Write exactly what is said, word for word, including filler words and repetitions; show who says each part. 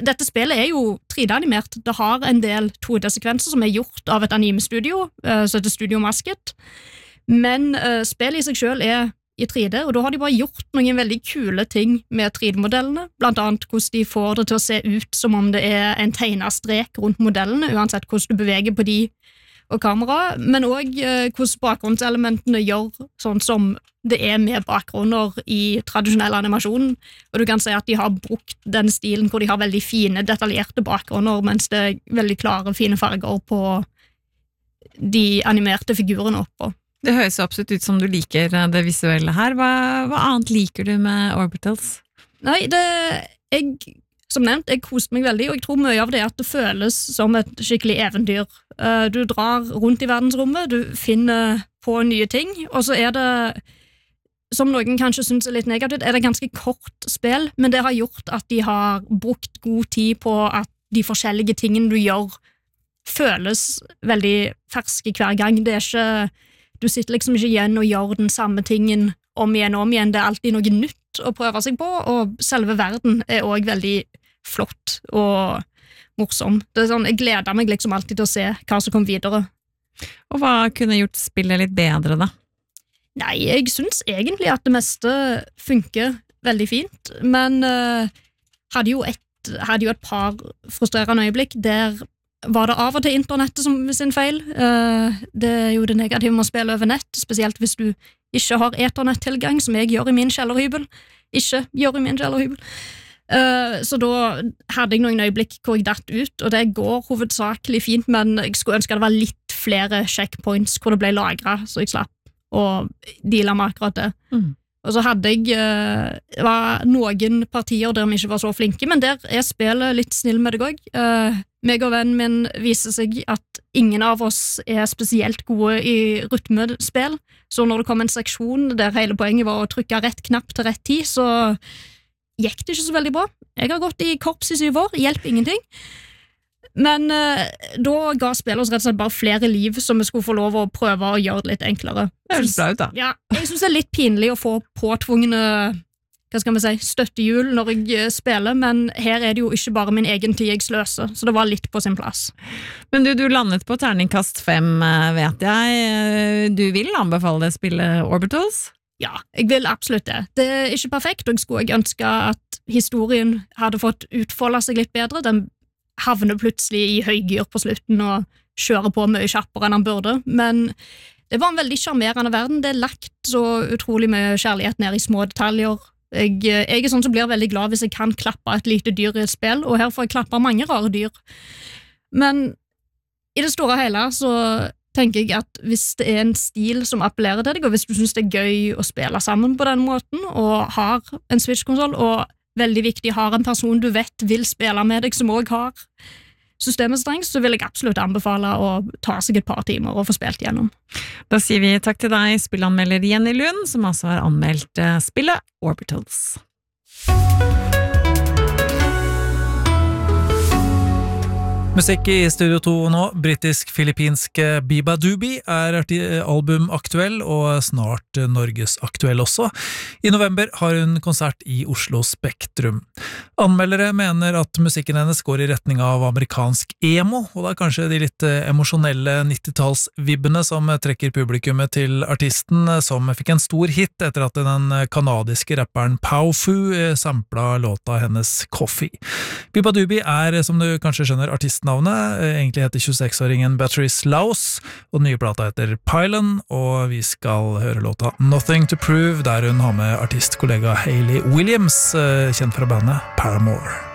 Speaker 1: dette spillet er jo tre D-animert. Det har en del to D-sekvenser som er gjort av et anime-studio, uh, så heter Studio Masket. Men uh, spillet i seg selv er i tre D, og da har de bare gjort noen veldig kule ting med tre D-modellene, blant annet hvordan de får det til å se ut som om det er en tegnet strek rundt modellene, uansett hvordan du beveger på de og kamera, men også uh, hvordan bakgrunnselementene gjør sånn som det er med bakgrunner i tradisjonell animasjon, og du kan si at de har brukt den stilen hvor de har veldig fine, detaljerte bakgrunner, mens det er veldig klare, fine farger på de animerte figurene oppå.
Speaker 2: Det høres jo absolutt ut som du liker det visuelle her. Hva, hva annet liker du med Orbitals?
Speaker 1: Nei, det... Jeg, som nevnt, jeg koste meg veldig, og jeg tror mye av det er at det føles som et skikkelig eventyr. Uh, du drar rundt i verdensrommet, du finner på nye ting, og så er det, som noen kanskje synes er litt negativt, er det ganske kort spill, men det har gjort at de har brukt god tid på at de forskjellige tingene du gjør føles veldig ferske hver gang. Det er ikke... Du sitter liksom ikke igjen og gjør den samme tingen om igjen og om igjen. Det er alltid noe nytt å prøve seg på, og selve verden er også veldig flott og morsom. Det er sånn, jeg gleder meg liksom alltid til å se hva som kommer videre.
Speaker 2: Og hva kunne gjort spillet litt bedre da?
Speaker 1: Nei, jeg synes egentlig at det meste funker veldig fint, men uh, hadde, jo et, hadde jo et par frustrerende øyeblikk der var det av og til internettet som sin feil. Uh, det er jo det negative med å spille over nett, spesielt hvis du ikke har eternett-tilgang, som jeg gjør i min kjellerhybel. Ikke gjør i min kjellerhybel. Uh, så da hadde jeg noen øyeblikk hvor jeg datt ut, og det går hovedsakelig fint, men jeg skulle ønske det var litt flere checkpoints hvor det ble lagret, så jeg slapp å deale med akkurat det. Mm. Og så hadde jeg uh, det var noen partier der vi ikke var så flinke, men der er spillet litt snill med deg også. Uh, meg og vennen min viser seg at ingen av oss er spesielt gode i rytmespill, så når det kom en seksjon der hele poenget var å trykke rett knapp til rett tid, så gikk det ikke så veldig bra. Jeg har gått i korps i syv år, hjelper ingenting. Men uh, da ga spillet oss rett og slett bare flere liv som vi skulle få lov å prøve å gjøre det litt enklere.
Speaker 2: Det høres bra ut da.
Speaker 1: Ja, jeg synes det er litt pinlig å få påtvungne, hva skal vi si, støttehjul når jeg spiller, men her er det jo ikke bare min egen tid jeg sløser, så det var litt på sin plass.
Speaker 2: Men du, du landet på terningkast fem, vet jeg. Du vil anbefale det spillet Orbitals?
Speaker 1: Ja, jeg vil absolutt det. Det er ikke perfekt, og jeg skulle jeg ønske at historien hadde fått utfolde seg litt bedre. Den havner plutselig i høygyr på slutten og kjører på mye kjappere enn han burde, men det var en veldig charmerende verden. Det er lagt så utrolig mye kjærlighet ned i små detaljer. Jeg, jeg er sånn som blir veldig glad hvis jeg kan klappe et lite dyr i et spill, og her får jeg klappe mange rare dyr. Men i det store og hele så tenker jeg at hvis det er en stil som appellerer til deg, og hvis du synes det er gøy å spille sammen på den måten, og har en Switch-konsol, og veldig viktig har en person du vet vil spille med deg, som også har systemet strengt, så vil jeg absolutt anbefale å ta seg et par timer og få spilt gjennom.
Speaker 2: Da sier vi takk til deg, spillanmelder Jenny Lund, som altså har anmeldt spillet Orbitals.
Speaker 3: Musikk i Studio to nå, britisk-filippinsk Biba Dubi er album aktuell og snart Norges aktuell også. I november har hun konsert i Oslo Spektrum. Anmeldere mener at musikken hennes går i retning av amerikansk emo, og det er kanskje de litt emosjonelle nittitallsvibbene som trekker publikummet til artisten, som fikk en stor hit etter at den kanadiske rapperen Powfu sampla låta hennes Coffee. Biba Dubi er, som du kanskje skjønner, artistnavnet, egentlig heter tjueseks-åringen Beatrice Laus, og den nye plata heter Pylon, og vi skal høre låta Nothing to Prove, der hun har med artistkollega Hayley Williams, kjent fra bandet Paramore.